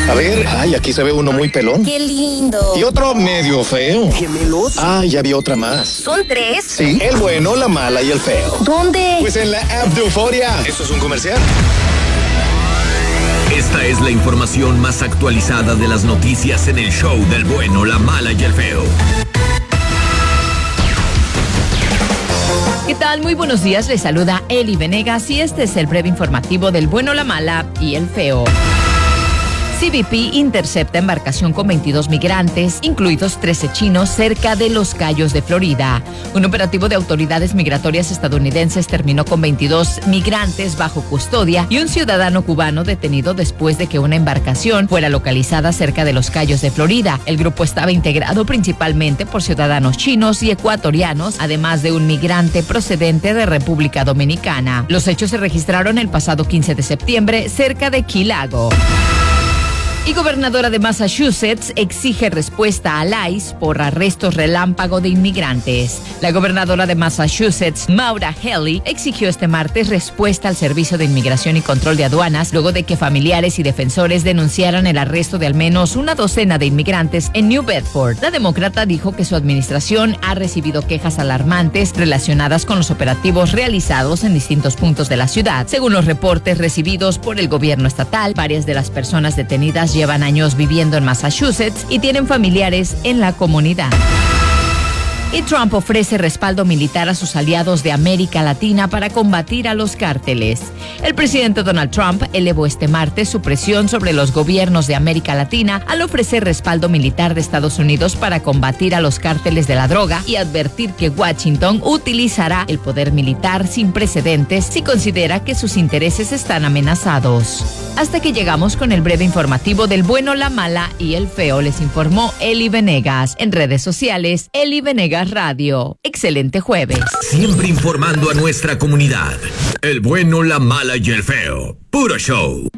A ver, ay, aquí se ve uno muy pelón. ¡Qué lindo! Y otro medio feo. ¿Gemelos? Ah, ya vi otra más. ¿Son 3? Sí, el bueno, la mala y el feo. ¿Dónde? Pues en la app de Euforia. ¿Esto es un comercial? Esta es la información más actualizada de las noticias en el show del bueno, la mala y el feo. ¿Qué tal? Muy buenos días, les saluda Eli Venegas y este es el breve informativo del bueno, la mala y el feo. CBP intercepta embarcación con 22 migrantes, incluidos 13 chinos, cerca de Los Cayos de Florida. Un operativo de autoridades migratorias estadounidenses terminó con 22 migrantes bajo custodia y un ciudadano cubano detenido después de que una embarcación fuera localizada cerca de Los Cayos de Florida. El grupo estaba integrado principalmente por ciudadanos chinos y ecuatorianos, además de un migrante procedente de República Dominicana. Los hechos se registraron el pasado 15 de septiembre cerca de Key Largo. Y gobernadora de Massachusetts exige respuesta al ICE por arrestos relámpago de inmigrantes. La gobernadora de Massachusetts, Maura Healey, exigió este martes respuesta al Servicio de Inmigración y Control de Aduanas luego de que familiares y defensores denunciaran el arresto de al menos una docena de inmigrantes en New Bedford. La demócrata dijo que su administración ha recibido quejas alarmantes relacionadas con los operativos realizados en distintos puntos de la ciudad. Según los reportes recibidos por el gobierno estatal, varias de las personas detenidas llevan años viviendo en Massachusetts y tienen familiares en la comunidad. Y Trump ofrece respaldo militar a sus aliados de América Latina para combatir a los cárteles. El presidente Donald Trump elevó este martes su presión sobre los gobiernos de América Latina al ofrecer respaldo militar de Estados Unidos para combatir a los cárteles de la droga y advertir que Washington utilizará el poder militar sin precedentes si considera que sus intereses están amenazados. Hasta que llegamos con el breve informativo del bueno, la mala y el feo, les informó Eli Venegas. En redes sociales, Eli Venegas Radio. Excelente jueves. Siempre informando a nuestra comunidad. El bueno, la mala y el feo. Puro show.